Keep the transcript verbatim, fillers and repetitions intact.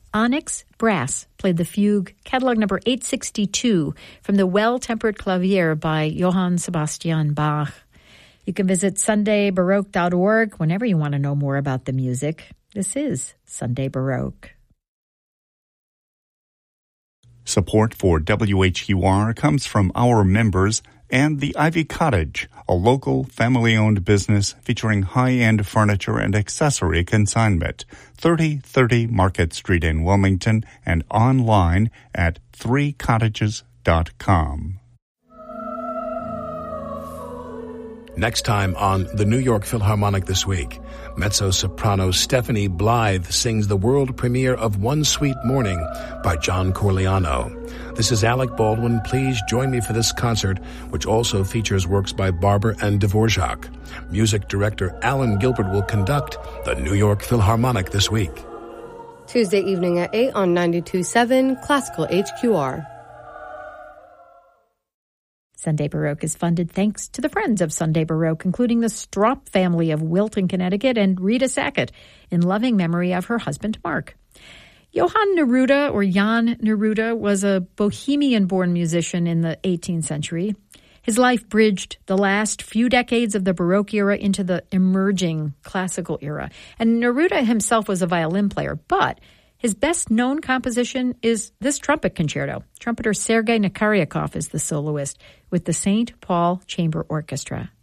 Onyx Brass played the fugue, catalog number eight sixty-two, from the Well-Tempered Clavier by Johann Sebastian Bach. You can visit sunday baroque dot org whenever you want to know more about the music. This is Sunday Baroque. Support for W H Q R comes from our members and the Ivy Cottage, a local family-owned business featuring high-end furniture and accessory consignment. thirty thirty Market Street in Wilmington and online at three cottages dot com. Next time on the New York Philharmonic This Week, mezzo-soprano Stephanie Blythe sings the world premiere of One Sweet Morning by John Corigliano. This is Alec Baldwin. Please join me for this concert, which also features works by Barber and Dvorak. Music director Alan Gilbert will conduct the New York Philharmonic This Week. Tuesday evening at eight on ninety-two point seven Classical H Q R. Sunday Baroque is funded thanks to the friends of Sunday Baroque, including the Stroup family of Wilton, Connecticut, and Rita Sackett, in loving memory of her husband, Mark. Johann Neruda, or Jan Neruda, was a Bohemian-born musician in the eighteenth century. His life bridged the last few decades of the Baroque era into the emerging classical era. And Neruda himself was a violin player, but his best-known composition is this trumpet concerto. Trumpeter Sergei Nakaryakov is the soloist with the Saint Paul Chamber Orchestra.